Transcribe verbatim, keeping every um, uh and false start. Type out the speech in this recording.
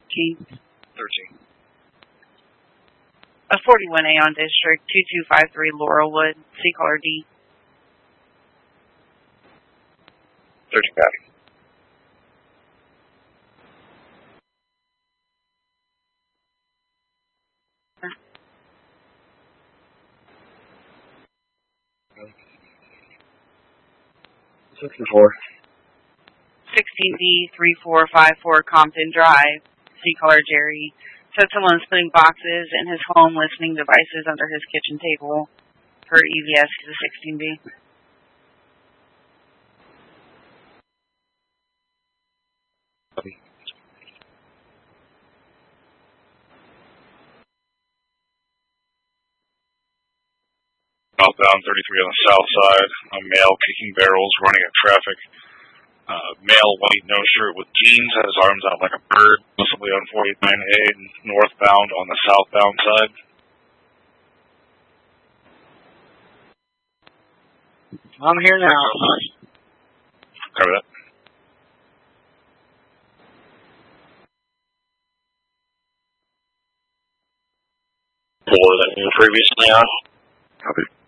thirteen. thirteen. A forty-one A on District, two two five three Laurelwood, C caller D. thirteen back. sixty-four. sixteen D, three four five four Compton Drive, C caller Jerry. Said someone was putting boxes in his home listening devices under his kitchen table. For E V S to sixteen B. Southbound thirty-three on the south side. A male kicking barrels, running at traffic. Uh, male white no shirt with jeans, has his arms out like a bird, possibly on forty-nine A northbound on the southbound side. I'm here now. Cover that. Four that you were previously on. Copy.